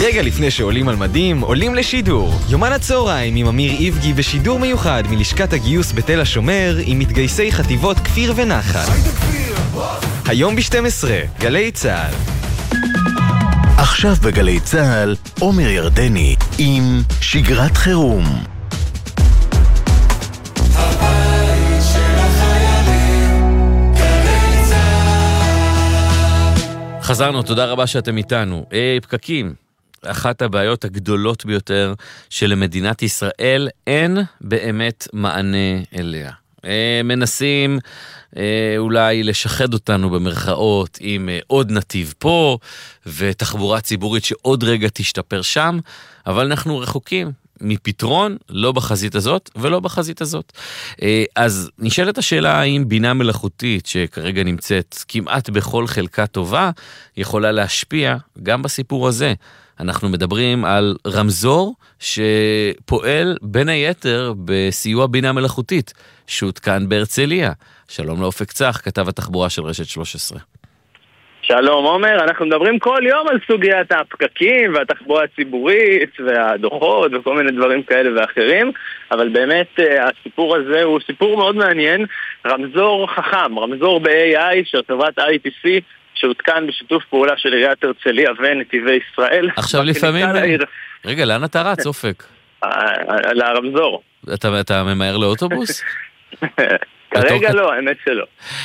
רגע לפני שעולים על מדים, עולים לשידור. יומן הצהריים עם אמיר איבגי בשידור מיוחד מלשכת הגיוס בתל השומר עם מתגייסי חטיבות כפיר ונחל. היום ב-12, גלי צהל. עכשיו בגלי צהל, עומר ירדני עם שגרת חירום. חזרנו, תודה רבה שאתם איתנו. פקקים, אחת הבעיות הגדולות ביותר שלמדינת ישראל אין באמת מענה אליה. מנסים אולי לשחד אותנו במרכאות עם עוד נתיב פה ותחבורה ציבורית שעוד רגע תשתפר שם, אבל אנחנו רחוקים מפתרון, לא בחזית הזאת ולא בחזית הזאת. אז נשאלת השאלה האם בינה מלאכותית שכרגע נמצאת כמעט בכל חלקה טובה יכולה להשפיע גם בסיפור הזה. אנחנו מדברים על רמזור שפועל בין היתר בסיוע בינה מלאכותית שהותקן בהרצליה. שלום לאופק צח, כתב התחבורה של רשת 13. שלום עומר, אנחנו מדברים כל יום על סוגיית הפקקים והתחבורה הציבורית והדוחות וכל מיני דברים כאלה ואחרים, אבל באמת הסיפור הזה הוא סיפור מאוד מעניין. רמזור חכם, רמזור ב-AI של חברת ITC שהותקן בשיתוף פעולה של עיריית הרצליה ונתיבי ישראל. עכשיו לפעמים... רגע, לאן אתה רץ, אופק? לרמזור. אתה ממהר לאוטובוס? כרגע לא, האמת שלא.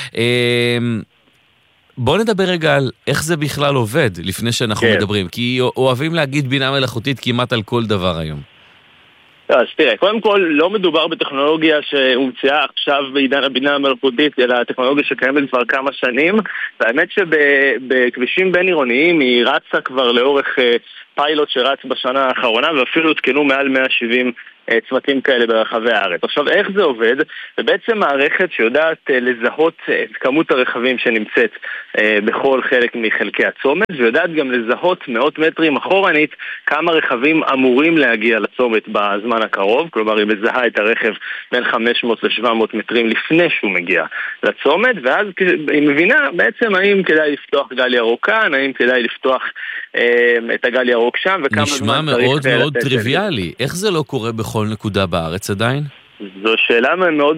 בוא נדבר רגע על איך זה בכלל עובד לפני שאנחנו מדברים, כי אוהבים להגיד בינה מלאכותית כמעט על כל דבר היום. אז תראה, קודם כל לא מדובר בטכנולוגיה שהומצאה עכשיו בעידן הבינה המלאכותית, אלא טכנולוגיה שקיימת כבר כמה שנים, והאמת שבכבישים בין עירוניים היא רצה כבר לאורך פיילוט שרץ בשנה האחרונה, ואפילו הותקנו מעל 170 צמתים כאלה ברחבי הארץ. עכשיו, איך זה עובד? זה בעצם מערכת שיודעת לזהות את כמות הרכבים שנמצאת בכל חלק מחלקי הצומת, ויודעת גם לזהות מאות מטרים אחורנית כמה רכבים אמורים להגיע לצומת בזמן הקרוב, כלומר היא מזהה את הרכב בין 500 ל-700 מטרים לפני שהוא מגיע לצומת, ואז היא מבינה בעצם האם כדאי לפתוח גל ירוק כאן, האם כדאי לפתוח את הגל ירוק שם, וכמה נשמע מאוד מאוד טריוויאלי. איך זה לא קורה בכל נקודה בארץ עדיין? זו שאלה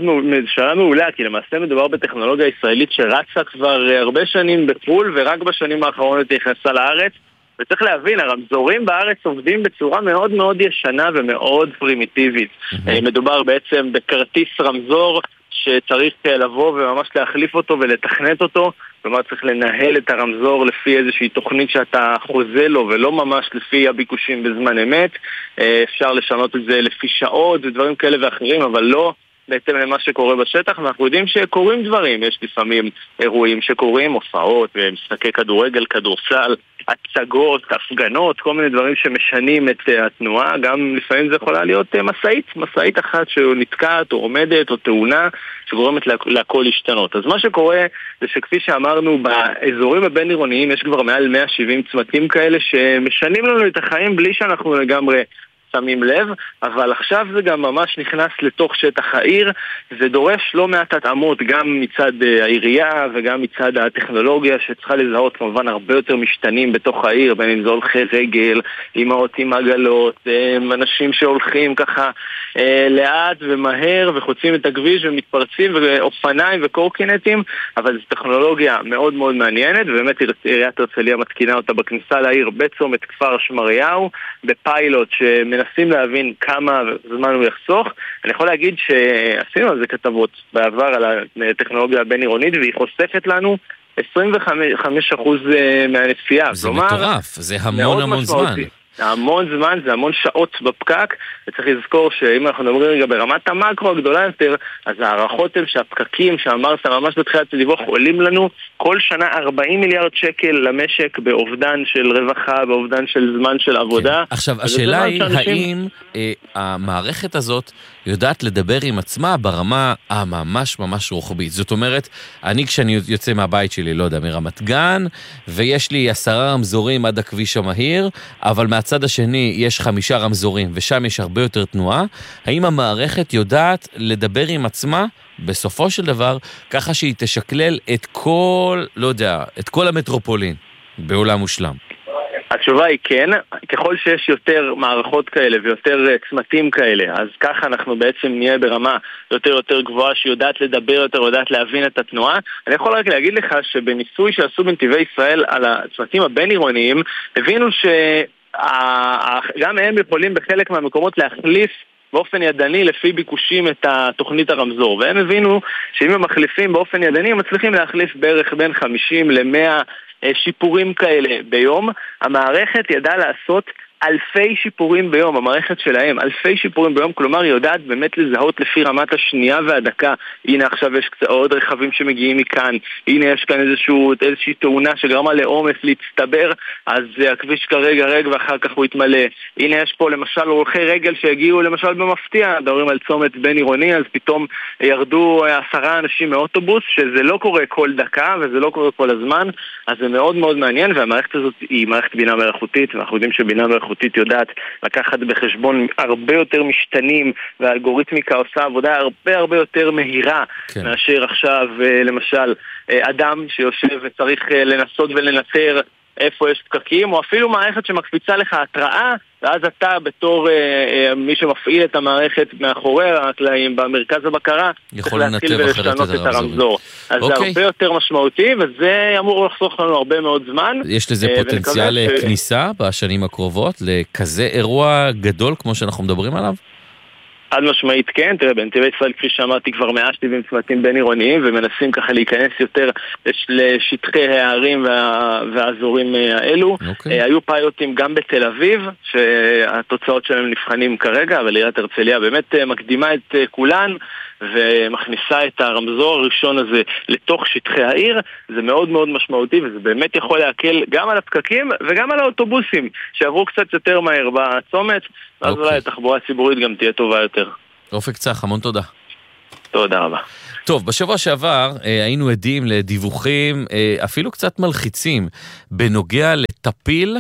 מעולה, כי למעשה מדובר בטכנולוגיה ישראלית שרצה כבר הרבה שנים בפול, ורק בשנים האחרונות נכנסה לארץ. וצריך להבין, הרמזורים בארץ עובדים בצורה מאוד מאוד ישנה ומאוד פרימיטיבית. מדובר בעצם בכרטיס רמזור שצריך לבוא וממש להחליף אותו ולתכנת אותו, כלומר צריך לנהל את הרמזור לפי איזושהי תוכנית שאתה חוזה לו ולא ממש לפי הביקושים בזמן אמת. אפשר לשנות את זה לפי שעות ודברים כאלה ואחרים, אבל לא בעצם למה שקורה בשטח. ואנחנו יודעים שקורים דברים, יש לפעמים אירועים שקורים, הופעות, משחקי כדורגל, כדורסל, הצגות, הפגנות, כל מיני דברים שמשנים את התנועה. גם לפעמים זה יכולה להיות מסעית אחת שנתקעת או עומדת או תאונה שגורמת להכל להשתנות. אז מה שקורה זה שכפי שאמרנו, באזורים הבין עירוניים יש כבר מעל 170 צמתים כאלה שמשנים לנו את החיים בלי שאנחנו לגמרי שמים לב, אבל עכשיו זה גם ממש נכנס לתוך שטח העיר. זה דורש לא מעט התאמות גם מצד העירייה וגם מצד הטכנולוגיה שצריכה לזהות כמובן הרבה יותר משתנים בתוך העיר, בין אם זה הולכי רגל, אמהות עם עגלות, אנשים שהולכים ככה לאט ומהר וחוצים את הכביש ומתפרצים, ואופניים וקורקינטים. אבל זו טכנולוגיה מאוד מאוד מעניינת, ובאמת עיריית הרצליה מתקינה אותה בכניסה לעיר בצומת כפר שמריהו בפיילוט שמנסים להבין כמה זמן הוא יחסוך. אני יכול להגיד שעשינו על זה כתבות בעבר על הטכנולוגיה הבין-עירונית, והיא חושפת לנו 25% מהנסיעה. זה מטורף, זה המון זמן. המון זמן, זה המון שעות בפקק, וצריך לזכור שאם אנחנו מדברים רגע ברמת המקרו הגדולה יותר, אז הערכות הן שהפקקים שאמרת ממש בתחילת הדיווח עולים לנו כל שנה 40 מיליארד שקל למשק באובדן של רווחה, באובדן של זמן של עבודה. עכשיו, השאלה היא, האם המערכת הזאת יודעת לדבר עם עצמה ברמה הממש ממש רוחבית? זאת אומרת, כשאני יוצא מהבית שלי, לא יודע, מרמת גן, ויש לי 10 רמזורים עד הכביש המהיר, אבל מהצד השני יש 5 רמזורים, ושם יש הרבה יותר תנועה, האם המערכת יודעת לדבר עם עצמה בסופו של דבר, ככה שהיא תשקלל את כל, לא יודע, את כל המטרופולין בעולם מושלם? התשובה היא ככל שיש יותר מערכות כאלה ויותר צמתים כאלה, אז ככה אנחנו בעצם נהיה ברמה יותר גבוהה שיודעת לדבר יותר, יודעת להבין את התנועה. אני יכול רק להגיד לך שבניסוי שעשו בנתיבי ישראל על הצמתים הבין-עירוניים, הבינו שגם הם יכולים בחלק מהמקומות להחליף באופן ידני לפי ביקושים את תוכנית הרמזור, והם הבינו שאם הם מחליפים באופן ידני הם מצליחים להחליף בערך בין 50 ל-100 שיפורים כאלה ביום. המערכת ידעה לעשות אלפי שיפורים ביום, המערכת שלהם, אלפי שיפורים ביום, כלומר היא יודעת באמת לזהות לפי רמת השנייה והדקה. הנה עכשיו יש עוד רכבים שמגיעים מכאן, הנה יש כאן איזושהי תאונה שגרמה לעומס להצטבר, אז הכביש כרגע רגע ואחר כך הוא יתמלא. הנה יש פה למשל הולכי רגל שהגיעו למשל במפתיע, מדברים על צומת בין עירוני, אז פתאום ירדו 10 אנשים מאוטובוס, שזה לא קורה כל דקה וזה לא קורה כל הזמן, אז זה מאוד מאוד מעניין, והמערכת הזאת היא מערכת בינה מלאכותית, ואנחנו יודעים שבינה מלאכותית יודעת לקחת בחשבון הרבה יותר משתנים, והאלגוריתמיקה עושה עבודה הרבה יותר מהירה מאשר עכשיו למשל אדם שיושב וצריך לנסות ולנטר איפה יש פקקים, או אפילו מערכת שמקפיצה לך התראה, ואז אתה בתור מי שמפעיל את המערכת מאחורי הקלעים במרכז הבקרה יכול להתחיל ולשנות את הרמזור. אז זה הרבה יותר משמעותי, וזה אמור לחסוך לנו הרבה מאוד זמן. יש לזה פוטנציאל כניסה בשנים הקרובות לכזה אירוע גדול כמו שאנחנו מדברים עליו? עד משמעית כן, תראה, בנתיבי ישראל, כפי שאמרתי, כבר 170 צמתים בין עירוניים, ומנסים ככה להיכנס יותר לשטחי הערים והאזורים האלו. היו פיילוטים גם בתל אביב, שהתוצאות שלהם נבחנים כרגע, אבל עיריית הרצליה באמת מקדימה את כולן, ומכניסה את הרמזור הראשון הזה לתוך שטחי העיר. זה מאוד מאוד משמעותי, וזה באמת יכול להקל גם על הפקקים וגם על האוטובוסים שעברו קצת יותר מהר בצומת, אז אולי התחבורה הציבורית גם תהיה טובה יותר. אופק צח, המון תודה. תודה רבה. טוב, בשבוע שעבר היינו עדים לדיווחים אפילו קצת מלחיצים בנוגע לטפיל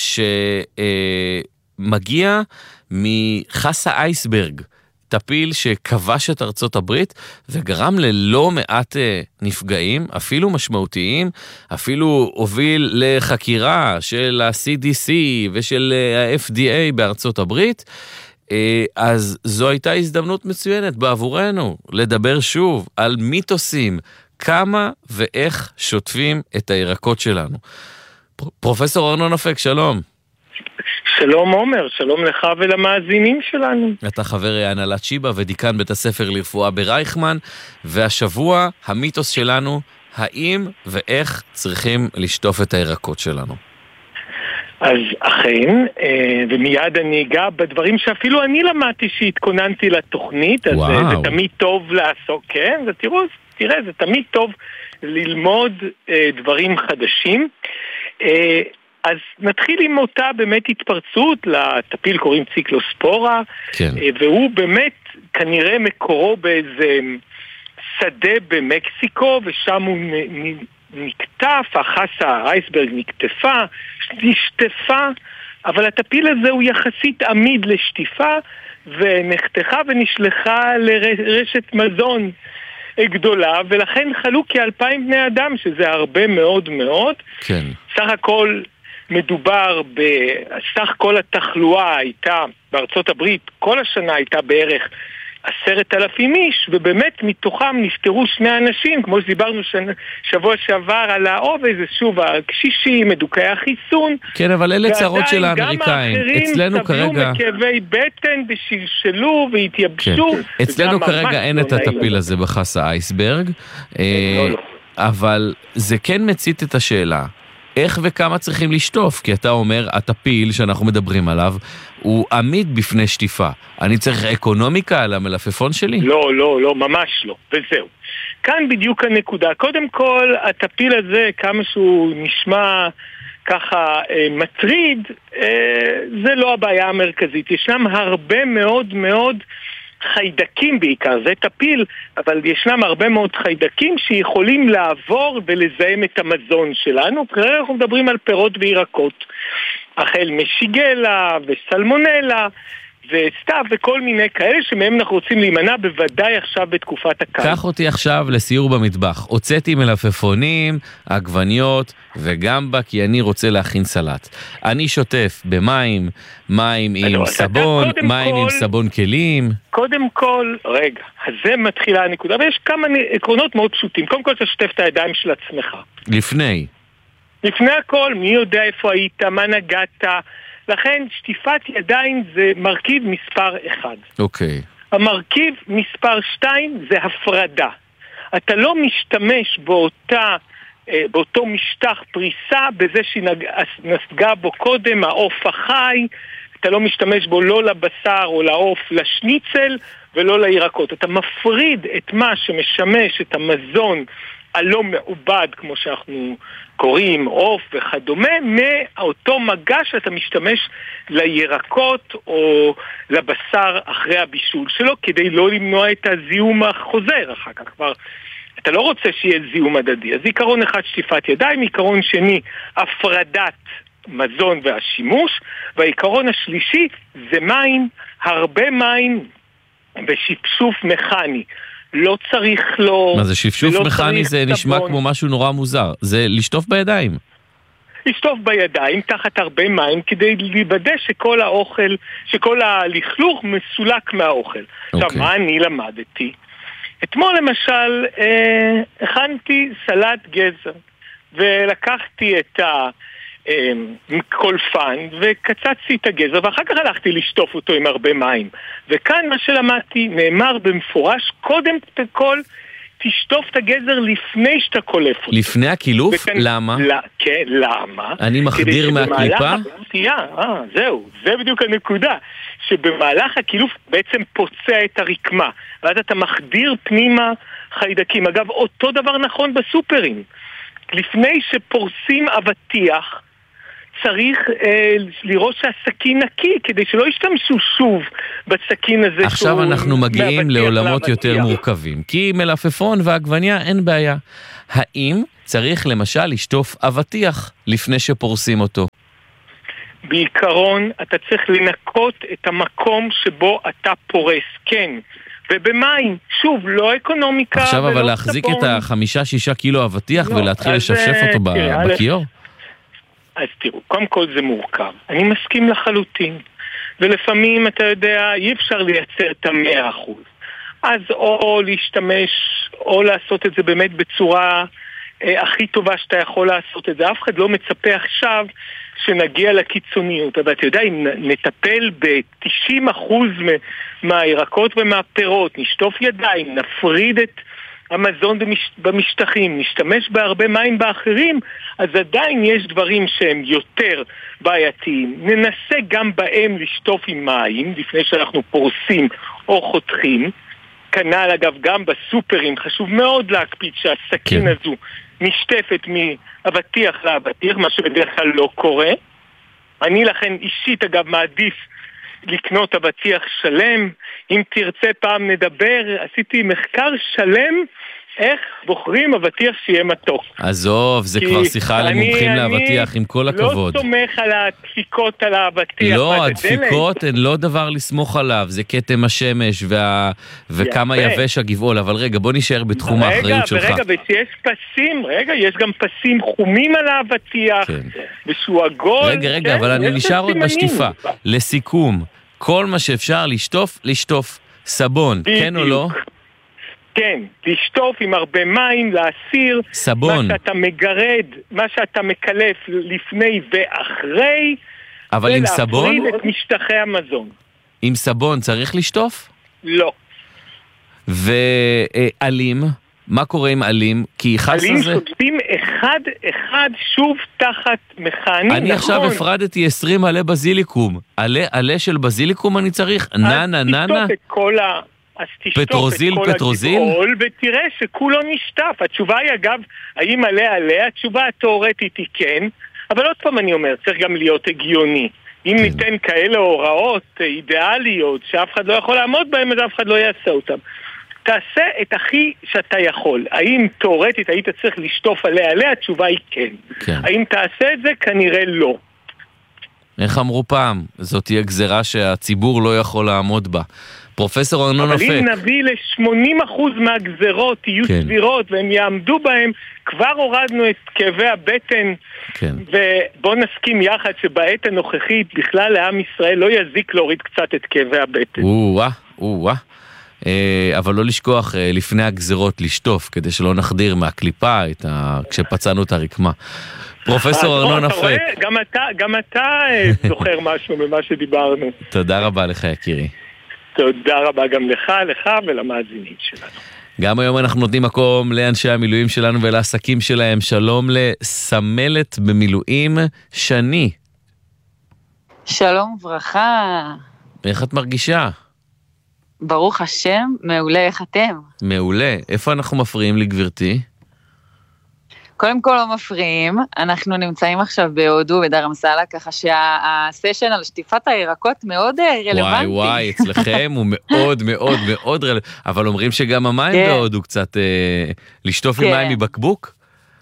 שמגיע מחסה אייסברג, טפיל שכבש את ארצות הברית וגרם ללא מעט נפגעים, אפילו משמעותיים, אפילו הוביל לחקירה של ה-CDC ושל ה-FDA בארצות הברית. אז זו הייתה הזדמנות מצוינת בעבורנו לדבר שוב על מיתוסים, כמה ואיך שוטפים את הירקות שלנו. פרופסור ארנון אפק, שלום. שלום עומר, שלום לך ולמאזינים שלנו. אתה חבר הנהלת שיבא ודיקן בית הספר לרפואה ברייכמן, והשבוע המיתוס שלנו, האם ואיך צריכים לשטוף את הירקות שלנו? אז אכן, ומיד אני אגע בדברים שאפילו אני למדתי שהתכוננתי לתוכנית, אז זה תמיד טוב לעשות, כן, תראה, זה תמיד טוב ללמוד דברים חדשים. אז נתחיל עם אותה באמת התפרצות, לטפיל קוראים ציקלוספורה, כן. והוא באמת כנראה מקורו באיזה שדה במקסיקו, ושם הוא נקטף, החסה האייסברג נשטפה, אבל הטפיל הזה הוא יחסית עמיד לשטיפה, ונחתכה ונשלחה לרשת מזון גדולה, ולכן חלו כ2,000 בני אדם, שזה הרבה מאוד מאוד. כן. סך הכל מדובר בסך כל התחלואה הייתה בארצות הברית, כל השנה הייתה בערך 10,000 איש, ובאמת מתוכם נפטרו 2 אנשים, כמו שדיברנו שבוע שעבר על האובז, זה שוב הקשישים, מדוכאי החיסון. כן, אבל אלה צרות של האמריקאים. אצלנו כרגע מכאבי בטן ושלשלו והתייבשו. כן. אצלנו כרגע אין את הטפיל הזה בחסה אייסברג, אבל זה כן מצית את השאלה. איך וכמה צריכים לשטוף? כי אתה אומר, הטפיל שאנחנו מדברים עליו, הוא עמיד בפני שטיפה. אני צריך אקונומיקה על המלפפון שלי? לא, ממש לא. וזהו. כאן בדיוק הנקודה. קודם כל, הטפיל הזה, כמה שהוא נשמע ככה מטריד, זה לא הבעיה המרכזית. ישנם הרבה מאוד מאוד חיידקים בעיקר, זה טפיל, אבל ישנם הרבה מאוד חיידקים שיכולים לעבור ולזהם את המזון שלנו. כרגע אנחנו מדברים על פירות וירקות, החל משיגלה וסלמונלה, וסתיו וכל מיני כאלה שמהם אנחנו רוצים להימנע בוודאי עכשיו בתקופת הקיץ. קח אותי עכשיו לסיור במטבח. הוצאתי מלפפונים, עגבניות וגמבה כי אני רוצה להכין סלט. אני שוטף במים, מים עם סבון, מים עם סבון כלים. קודם כל, רגע, אז זה מתחילה הנקודה, ויש כמה עקרונות מאוד פשוטים. קודם כל אתה שוטף את הידיים של עצמך. לפני הכל, מי יודע איפה היית, מה נגעת, לכן שטיפת ידיים זה מרכיב מספר 1. אוקיי. המרכיב מספר 2 זה הפרדה. אתה לא משתמש באותו משטח פריסה בזה שנסגה בו קודם, העוף החי, אתה לא משתמש בו לא לבשר או לעוף, לשניצל ולא לירקות. אתה מפריד את מה שמשמש את המזון הלא מעובד, כמו שאנחנו קוראים, עוף וכדומה, מאותו מגע שאתה משתמש לירקות או לבשר אחרי הבישול שלו, כדי לא למנוע את הזיהום החוזר אחר כך. כבר אתה לא רוצה שיהיה זיהום הדדי. אז עיקרון אחד שטיפת ידיים, עיקרון שני הפרדת מזון והשימוש, והעיקרון השלישי זה מים, הרבה מים ושפשוף מכני. לא צריך לו... מה זה שפשוף מכני? זה נשמע כמו משהו נורא מוזר. זה לשטוף בידיים. לשטוף בידיים תחת הרבה מים כדי לוודא שכל האוכל, שכל הלכלוך מסולק מהאוכל. עכשיו, מה אני למדתי? אתמול למשל הכנתי סלט גזר ולקחתי את קולפן וקצצתי את הגזר ואחר כך הלכתי לשטוף אותו עם הרבה מים. וכאן מה שלמדתי נאמר במפורש, קודם כל תשטוף את הגזר לפני שאתה קולף אותו. לפני הקילוף? למה? כן, למה? אני מחדיר מהקליפה? זהו, זה בדיוק הנקודה, שבמהלך הקילוף בעצם פוצע את הרקמה ואז אתה מחדיר פנימה חיידקים. אגב, אותו דבר נכון בסופרים. לפני שפורסים אבטיח צריך לראות שהסכין נקי כדי שלא ישתמשו שוב בסכין הזה. עכשיו אנחנו מגיעים לעולמות יותר מורכבים, כי מלפפון ועגבניה אין בעיה. האם צריך למשל לשטוף אבטיח לפני שפורסים אותו? בעיקרון אתה צריך לנקות את המקום שבו אתה פורס, כן, ובמים, שוב, לא אקונומיקה. עכשיו אבל להחזיק את 5-6 קילו אבטיח ולהתחיל לשפשף אותו בכיור? אז תראו, קודם כל זה מורכב. אני מסכים לחלוטין. ולפעמים, אתה יודע, אי אפשר לייצר את 100%. אז או להשתמש, או לעשות את זה באמת בצורה הכי טובה שאתה יכול לעשות את זה. אף אחד לא מצפה עכשיו שנגיע לקיצוניות. אבל אתה יודע, אם נטפל ב-90% מהירקות ומהפירות, נשטוף ידיים, נפריד את המזון במשטחים, נשתמש בהרבה מים באחרים, אז עדיין יש דברים שהם יותר בעייתיים. ננסה גם בהם לשטוף עם מים, לפני שאנחנו פורסים או חותכים. כנ"ל אגב גם בסופרים, חשוב מאוד להקפיד שהסכין הזו נשטפת מאבטיח לאבטיח, מה שבדרך כלל לא קורה. אני לכן אישית אגב מעדיף לקנות אבטיח שלם. אם תרצה פעם נדבר, עשיתי מחקר שלם איך בוחרים אבטיח שיהיה מתוק. עזוב, זה כבר שיחה למומחים לאבטיח, עם כל הכבוד. לא סומך על הדפיקות על האבטיח. לא, הדפיקות הן לא דבר לסמוך עליו, זה כתם השמש וכמה יבש הגבעול, אבל רגע, בוא נשאר בתחום האחריות שלך. רגע, ושיש פסים, יש גם פסים חומים על האבטיח, ושהוא עגול. רגע, אבל אני נשאר עוד בשטיפה. לסיכום, כל מה שאפשר לשטוף, סבון, כן או לא? כן, לשטוף עם הרבה מים, להסיר, סבון. מה שאתה מגרד, מה שאתה מקלף לפני ואחרי, אבל עם סבון? ולהפריד את משטחי המזון. עם סבון צריך לשטוף? לא. ואלים? מה קורה עם אלים? כי חס אלים לזה... שוטפים אחד שוב תחת מכני. אני עכשיו הפרדתי 20 עלי בזיליקום. עלי של בזיליקום אני צריך? ננה. תשטוף את כל אז תשטוף את כל הגבעול ותראה שכולו נשטף. התשובה היא אגב, האם עליה? התשובה התיאורטית היא כן, אבל עוד פעם אני אומר, צריך גם להיות הגיוני. אם ניתן כאלה הוראות אידיאליות שאף אחד לא יכול לעמוד בהם, אז אף אחד לא יעשה אותם. תעשה את הכי שאתה יכול. האם תיאורטית היית צריך לשטוף עליה? התשובה היא כן. האם תעשה את זה? כנראה לא. איך אמרו פעם? זאת תהיה גזרה שהציבור לא יכול לעמוד בה. פרופסור ארנון אופק. אבל אם נביא ל-80% מהגזרות יהיו סבירות והם יעמדו בהם, כבר הורדנו את כאבי הבטן. כן. ובוא נסכים יחד שבעת הנוכחית בכלל לעם ישראל לא יזיק להוריד קצת את כאבי הבטן. אבל לא לשכוח לפני הגזרות לשטוף, כדי שלא נחדיר מהקליפה כשפצענו את הרקמה. פרופסור ארנון אופק. גם אתה זוכר משהו ממה שדיברנו. תודה רבה לך יקירי. תודה רבה גם לך ולמאזינים שלנו. גם היום אנחנו נותנים מקום לאנשי המילואים שלנו ולעסקים שלהם. שלום לסמלת במילואים שני. שלום וברכה. איך את מרגישה? ברוך השם, מעולה, איך אתם? מעולה. איפה אנחנו מפריעים לי גברתי? קודם כל לא מפריעים, אנחנו נמצאים עכשיו בהודו בדרמסלה, ככה שהסשן על שטיפת הירקות מאוד רלוונטי. וואי, אצלכם הוא מאוד מאוד מאוד רלוונטי, אבל אומרים שגם המים בהודו קצת, לשטוף עם מים מבקבוק?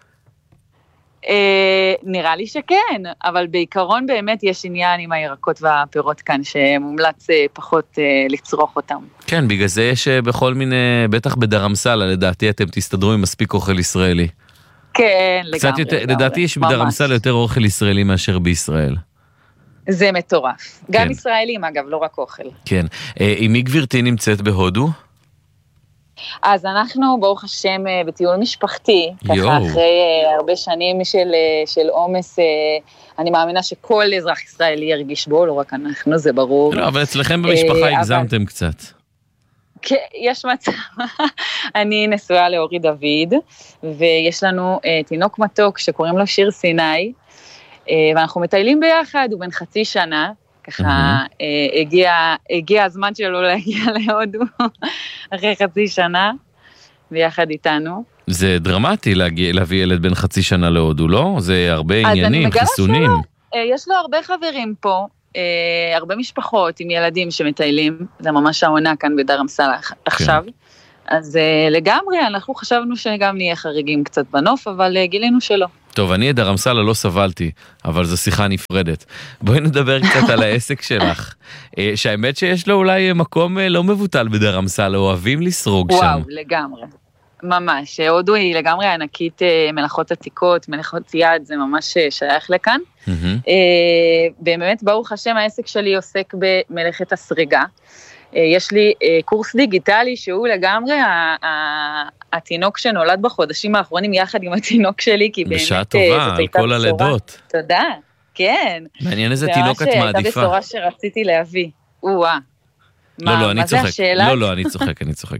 נראה לי שכן, אבל בעיקרון באמת יש עניין עם הירקות והפירות כאן, שמומלץ פחות לצרוך אותם. כן, בגלל זה יש בכל מיני, בטח בדרמסלה, לדעתי אתם תסתדרו עם מספיק אוכל ישראלי. כן, לגמרי. לדעתי יש בדרמסלה יותר אוכל ישראלי מאשר בישראל. זה מטורף. גם ישראלים אגב, לא רק אוכל. כן. עם מי גברתי נמצאת בהודו? אז אנחנו ברוך השם בטיול משפחתי, ככה אחרי הרבה שנים של עומס, אני מאמינה שכל אזרח ישראלי ירגיש בו, לא רק אנחנו, זה ברור. לא, אבל אצלכם במשפחה הגזמתם קצת. יש מצב, אני נשואה לאורי דוד, ויש לנו תינוק מתוק שקוראים לו שיר סיני, ואנחנו מטיילים ביחד, הוא בן חצי שנה, ככה הגיע הזמן שלו להגיע להודו, אחרי חצי שנה, ביחד איתנו. זה דרמטי להביא ילד בן חצי שנה להודו, לא? זה הרבה עניינים, חיסונים. יש לו הרבה חברים פה, הרבה משפחות עם ילדים שמטיילים, זה ממש העונה כאן בדרמסלה עכשיו, אז לגמרי אנחנו חשבנו שגם נהיה חריגים קצת בנוף, אבל גילינו שלא. טוב, אני את דרמסלה לא סבלתי, אבל זו שיחה נפרדת. בואי נדבר קצת על העסק שלך, שהאמת שיש לו אולי מקום לא מבוטל בדרמסלה, אוהבים לסרוג שם. וואו, לגמרי. ממש, הודו היא לגמרי ענקית מלאכות עתיקות, מלאכות יד, זה ממש שייך לכאן. באמת, ברוך השם, העסק שלי עוסק במלאכת הסריגה. יש לי קורס דיגיטלי שהוא לגמרי התינוק שנולד בחודשים האחרונים יחד עם התינוק שלי, כי באמת בשעה טובה, על כל הלידות. תודה, כן. מעניין איזה תינוק את מעדיפה. זה בשורה שרציתי להביא. וואה. לא, אני צוחק. לא, אני צוחק.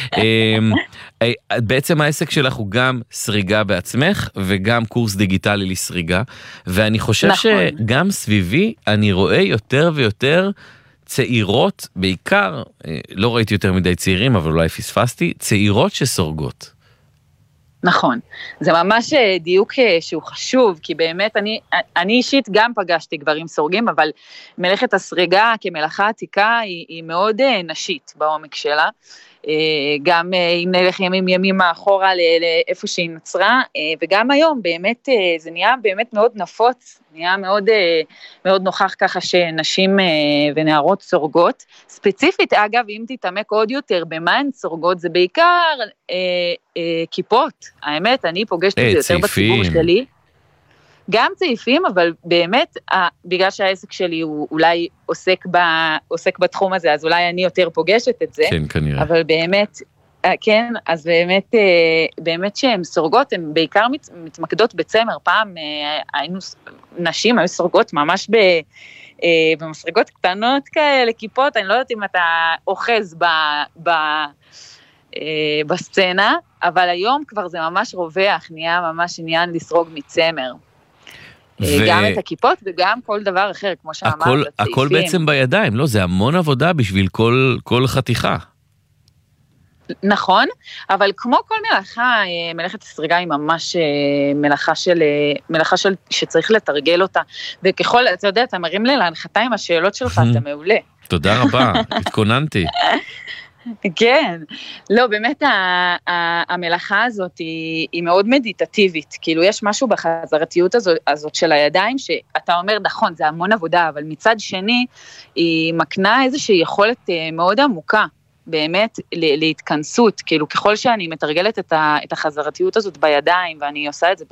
בעצם העסק שלך הוא גם סריגה בעצמך, וגם קורס דיגיטלי לסריגה, ואני חושב שגם סביבי אני רואה יותר ויותר צעירות, בעיקר, לא ראיתי יותר מדי צעירים, אבל אולי פספסתי, צעירות שסורגות. נכון, זה ממש דיוק שהוא חשוב, כי באמת אני אישית גם פגשתי גברים סורגים, אבל מלאכת הסריגה כמלאכה עתיקה היא מאוד נשית בעומק שלה, גם אם נלך ימים מאחורה לאיפה שהיא נוצרה, וגם היום באמת זה נהיה באמת מאוד נפוץ, נהיה מאוד, מאוד נוכח ככה שנשים ונערות סורגות, ספציפית אגב אם תתעמק עוד יותר במה הן סורגות, זה בעיקר כיפות, האמת אני פוגשת את זה יותר בציבור שלי, גם צעיפים, אבל באמת, בגלל שהעסק שלי הוא אולי עוסק בתחום הזה, אז אולי אני יותר פוגשת את זה. כן, כנראה. אבל באמת, כן, אז באמת שהן סורגות, הן בעיקר מתמקדות בצמר. פעם נשים היו סורגות ממש במסרגות קטנות כאלה, כיפות, אני לא יודעת אם אתה אוחז בסצנה, אבל היום כבר זה ממש רווח, נהיה ממש עניין לסרוג מצמר. גם את הכיפות וגם כל דבר אחר, כמו שאמרת, הכל בעצם בידיים, לא? זה המון עבודה בשביל כל חתיכה. נכון, אבל כמו כל מלאכה, מלאכת הסריגה היא ממש מלאכה שצריך לתרגל אותה, וככל, אתה יודע, אתה מרים לי להנחתה עם השאלות שלך, אתה מעולה. תודה רבה, התכוננתי. כן, לא, באמת המלאכה הזאת היא מאוד מדיטטיבית, כאילו יש משהו בחזרתיות הזאת של הידיים, שאתה אומר נכון, זה המון עבודה, אבל מצד שני, היא מקנה איזושהי יכולת מאוד עמוקה, באמת להתכנסות, כאילו ככל שאני מתרגלת את החזרתיות הזאת בידיים, ואני עושה את זה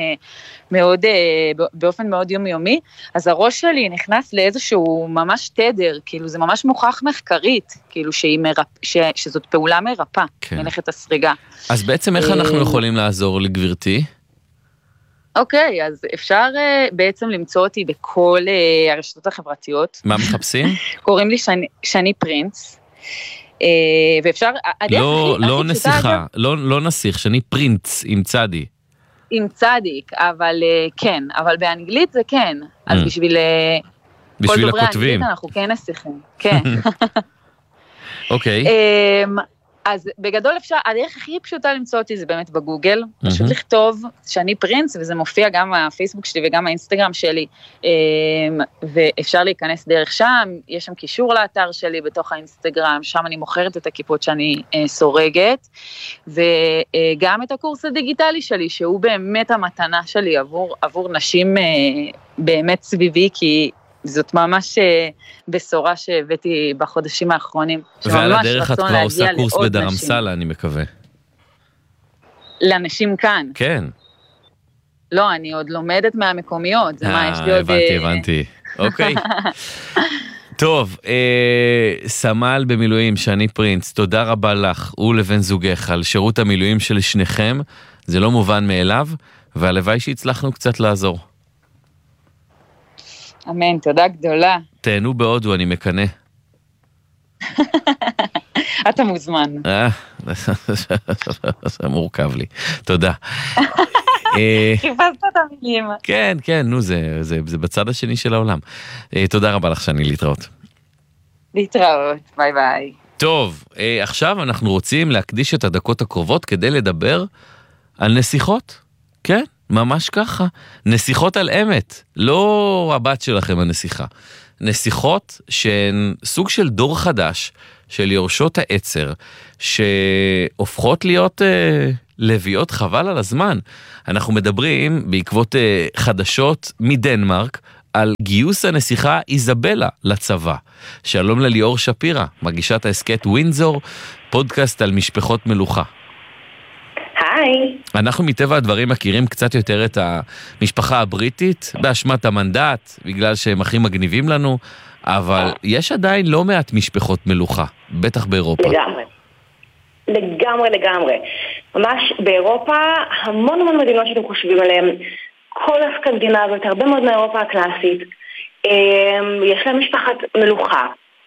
באופן מאוד יומיומי, אז הראש שלי נכנס לאיזשהו ממש תדר, כאילו זה ממש מוכח מחקרית, כאילו שזאת פעולה מרפא, מלאכת הסריגה. אז בעצם איך אנחנו יכולים לעזור לגברתי? אוקיי, אז אפשר בעצם למצוא אותי בכל הרשתות החברתיות. מה מחפשים? קוראים לי שני פרינץ. ואפשר, לא נסיכה, לא נסיך, שני פרינץ עם צדי. עם צדיק, אבל כן, אבל באנגלית זה כן, אז בשביל כל דוברי האנגלית אנחנו כן נסיכים, כן. אוקיי. אז בגדול אפשר, הדרך הכי פשוטה למצוא אותי זה באמת בגוגל, פשוט לכתוב שאני פרינץ, וזה מופיע גם בפייסבוק שלי וגם באינסטגרם שלי, ואפשר להיכנס דרך שם, יש שם קישור לאתר שלי בתוך האינסטגרם, שם אני מוכרת את הכיפות שאני סורגת, וגם את הקורס הדיגיטלי שלי, שהוא באמת המתנה שלי עבור נשים באמת סביבי, כי זאת ממש בשורה שהבאתי בחודשים האחרונים. ועל הדרך את כבר עושה קורס בדרמסלה, אני מקווה. לאנשים כאן. כן. לא, אני עוד לומדת מהמקומיות. הבנתי. אוקיי. טוב, סמל במילואים, שני פרינץ, תודה רבה לך ולבן זוגך על שירות המילואים של שניכם. זה לא מובן מאליו, והלוואי שהצלחנו קצת לעזור. אמן, תודה גדולה. תהנו בהודו, אני מקנה. אתה מוזמן. זה מורכב לי. תודה. חיפשת את המילים. כן, כן, נו, זה בצד השני של העולם. תודה רבה לך, שני, להתראות. להתראות, ביי ביי. טוב, עכשיו אנחנו רוצים להקדיש את הדקות הקרובות כדי לדבר על נסיכות. כן? ממש ככה, נסיכות על אמת, לא הבת שלכם הנסיכה, נסיכות שהן סוג של דור חדש של יורשות העצר, שהופכות להיות לביאות חבל על הזמן. אנחנו מדברים בעקבות חדשות מדנמרק, על גיוס הנסיכה איזבלה לצבא. שלום לליאור שפירא, מגישת העסקת ווינזור, פודקאסט על משפחות מלוכה. היי. אנחנו מטבע הדברים מכירים קצת יותר את המשפחה הבריטית, באשמת המנדט, בגלל שהם הכי מגניבים לנו, אבל יש עדיין לא מעט משפחות מלוכה, בטח באירופה. לגמרי. ממש באירופה, המון מדינות שאתם חושבים עליהן, כל הסקנדינביות, הרבה מאוד מאירופה הקלאסית, יש להם משפחת מלוכה,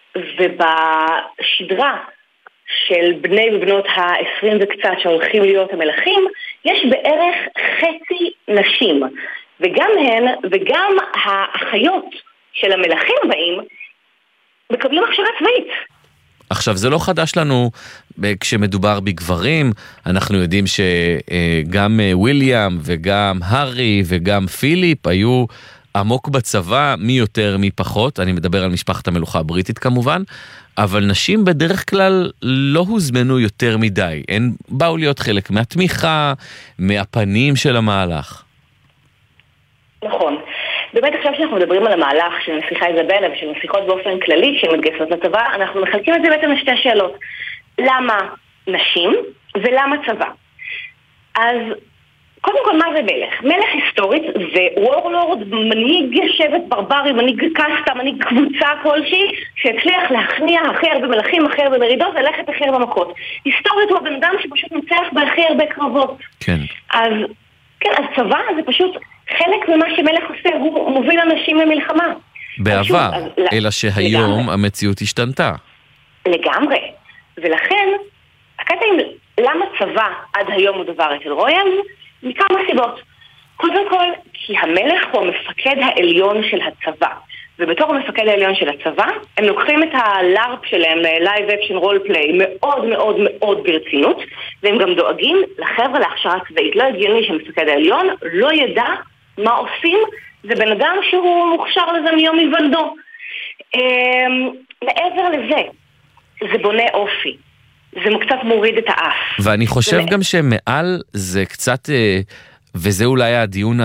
ובשדרה של בני ובנות ה-20 וקצת שהולכים להיות המלכים, יש בערך חצי נשים, וגם הן וגם האחיות של המלכים הבאים מקבלים הכשרה צבאית. עכשיו, זה לא חדש לנו כשמדובר בגברים, אנחנו יודעים שגם וויליאם וגם הארי וגם פיליפ היו עמוק בצבא, מי יותר מי פחות, אני מדבר על משפחת המלוכה הבריטית כמובן, אבל נשים בדרך כלל לא הוזמנו יותר מדי, הן באו להיות חלק מהתמיכה, מהפנים של המהלך. נכון. באמת עכשיו שאנחנו מדברים על המהלך של נסיכה איזבלה ושל נסיכות באופן כללי שמתגייסות לצבא, אנחנו מחלקים את זה בעצם לשתי שאלות. למה נשים ולמה צבא? אז קודם כל, מה זה מלך? מלך היסטורית זה וורלורד, מנהיג שבט ברברי, מנהיג קסטה, מנהיג קבוצה כלשהי, שהצליח להכניע הכי הרבה מלכים, הכי הרבה מרידות, ולכת הכי הרבה מכות. היסטורית הוא הבן אדם שפשוט מצליח בהכי הרבה קרבות. כן. אז צבא זה פשוט חלק ממה שמלך עושה, הוא מוביל אנשים למלחמה. בעבר, אלא שהיום המציאות השתנתה. לגמרי. ולכן, הקטע עם למה צבא עד היום הוא דבר אצל רויאל, מכמה סיבות. קודם כל, כי המלך הוא המפקד העליון של הצבא. ובתור המפקד העליון של הצבא, הם לוקחים את הלארפ שלהם, לייב אקשן רול פליי, מאוד מאוד מאוד ברצינות, והם גם דואגים לחבר'ה להכשרה צבאית. לא הגיוני שהמפקד העליון לא ידע מה עושים, זה בן אדם שהוא מוכשר לזה מיום היוולדו. מעבר לזה, זה בונה אופי. זה קצת מוריד את האף. ואני חושב גם שמעל זה קצת, וזה אולי הדיון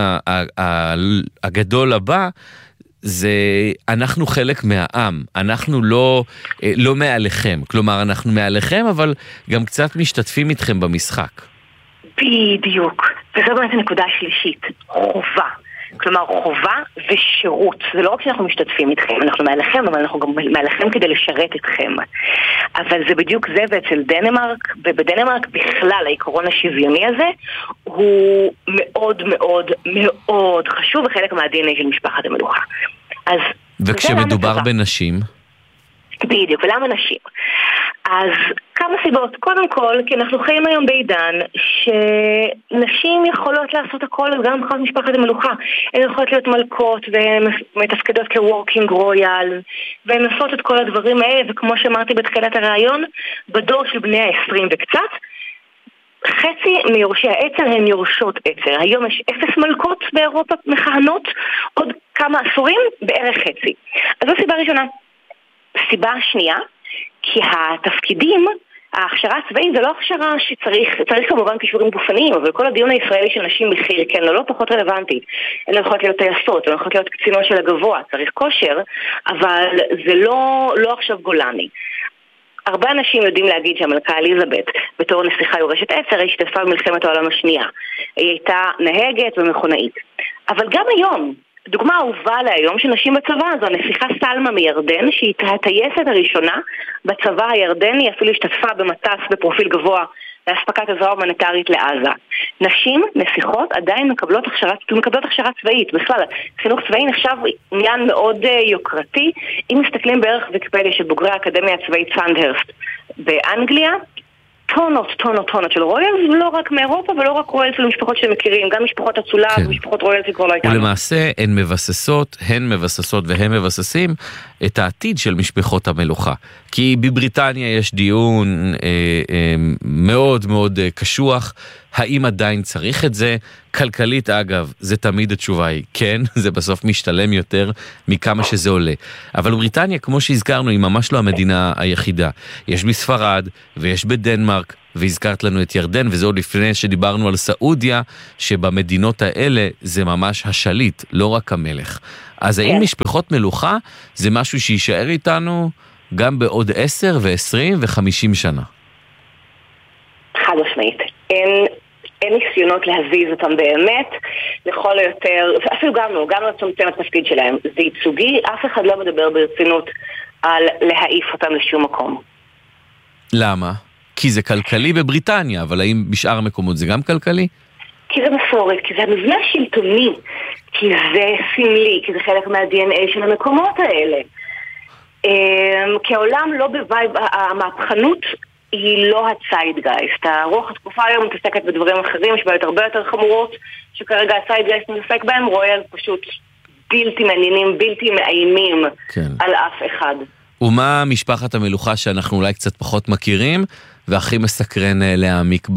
הגדול הבא, זה אנחנו חלק מהעם, אנחנו לא מעליכם, כלומר אנחנו מעליכם אבל גם קצת משתתפים איתכם במשחק. בדיוק, וזו באמת הנקודה השלישית, חובה. כלומר חובה ושירות, זה לא רק שאנחנו משתתפים איתכם, אנחנו מעליכם, אבל אנחנו גם מעליכם כדי לשרת אתכם. אבל זה בדיוק זה, ואצל דנמרק, ובדנמרק בכלל העיקרון השוויוני הזה, הוא מאוד מאוד מאוד חשוב, וחלק מה-DNA של משפחת המלוכה. וכשמדובר בנשים? בדיוק, ולמה נשים? אז כמה סיבות. קודם כל, כי אנחנו חיים היום בעידן שנשים יכולות לעשות הכל, גם מבחינת משפחת המלוכה. הן יכולות להיות מלכות ומתפקדות כוורקינג רויאל, והן עושות את כל הדברים האלה, וכמו שאמרתי בתחילת הרעיון, בדור של בני ה-20 וקצת, חצי מיורשי העצר הן יורשות עצר. היום יש 0 מלכות באירופה מכהנות, עוד כמה עשורים בערך חצי. אז זו סיבה ראשונה. סיבה שנייה, כי התפקידים, ההכשרה הצבאית זה לא הכשרה צריך כמובן כישורים גופניים, אבל כל הדיון הישראלי של נשים מחיר, כן, לא פחות רלוונטי. הן לא יכולות להיות טייסות, הן לא יכולות להיות קצינות של הגבוה, צריך כושר, אבל זה לא עכשיו גולני. הרבה אנשים יודעים להגיד שהמלכה אליזבת, בתור נסיכה יורשת עצר, היא השתתפה במלחמת העולם השנייה. היא הייתה נהגת ומכונאית. אבל גם היום, דוגמה אהובה להיום של נשים בצבא, זו הנסיכה סלמה מירדן, שהיא הטייסת הראשונה בצבא הירדני, אפילו השתתפה במטס בפרופיל גבוה להספקת עזרה הומניטרית לעזה. נשים, נסיכות, עדיין מקבלות הכשרה צבאית. בכלל, חינוך צבאי נחשב עניין מאוד יוקרתי. אם מסתכלים בערך ויקיפדיה של בוגרי האקדמיה הצבאית סנדהרסט באנגליה, טונות של רויאלס, לא רק מאירופה ולא רק רויאלס של משפחות שמכירים, גם משפחות אצולה ומשפחות רויאלס שכבר לא הייתה. ולמעשה הן מבססות והם מבססים את העתיד של משפחות המלוכה. כי בבריטניה יש דיון מאוד מאוד קשוח, האם עדיין צריך את זה? כלכלית אגב, זה תמיד התשובה היא כן, זה בסוף משתלם יותר מכמה שזה עולה. אבל בריטניה, כמו שהזכרנו, היא ממש לא המדינה היחידה. יש בספרד ויש בדנמרק, והזכרת לנו את ירדן, וזה עוד לפני שדיברנו על סעודיה, שבמדינות האלה זה ממש השליט, לא רק המלך. אז האם משפחות מלוכה זה משהו שישאר איתנו גם בעוד 10 ו-20 ו-50 שנה? חד משמעית. אין ניסיונות להזיז אותם באמת, לכל היותר, אפילו גם לא צמצם את התפקיד שלהם. זה ייצוגי, אף אחד לא מדבר ברצינות על להעיף אותם לשום מקום. למה? כי זה כלכלי בבריטניה, אבל האם בשאר המקומות זה גם כלכלי? כי זה מסורת, כי זה המבנה השלטוני, כי זה סמלי, כי זה חלק מה-DNA של המקומות האלה. כי העולם לא בווייב, המהפכנות היא לא הציידגייסט. הרוח התקופה היום מתעסקת בדברים אחרים, יש בעיות הרבה יותר חמורות, שכרגע הציידגייסט מתעסק בהם, רויאל פשוט בלתי מעניינים, בלתי מאיימים על אף אחד. ומה משפחת המלוכה שאנחנו אולי קצת פחות מכירים, והכי מסקרן להעמיק